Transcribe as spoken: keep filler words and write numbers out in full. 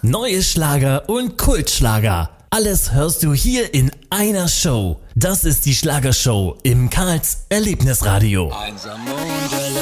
neue Schlager und Kultschlager. Alles hörst du hier in einer Show. Das ist die Schlagershow im Karls Erlebnisradio. Einsam und